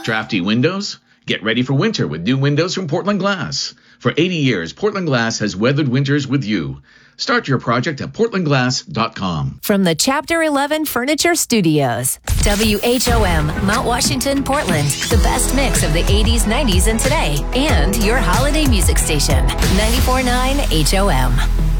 Drafty windows? Get ready for winter with new windows from Portland Glass. For 80 years, Portland Glass has weathered winters with you. Start your project at portlandglass.com. From the Chapter 11 Furniture Studios, WHOM, Mount Washington, Portland, the best mix of the 80s, 90s, and today, and your holiday music station, 94.9 HOM.